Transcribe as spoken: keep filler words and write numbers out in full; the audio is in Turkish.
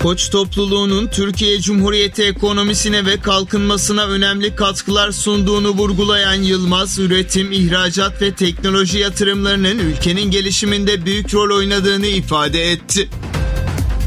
Koç topluluğunun Türkiye Cumhuriyeti ekonomisine ve kalkınmasına önemli katkılar sunduğunu vurgulayan Yılmaz, üretim, ihracat ve teknoloji yatırımlarının ülkenin gelişiminde büyük rol oynadığını ifade etti.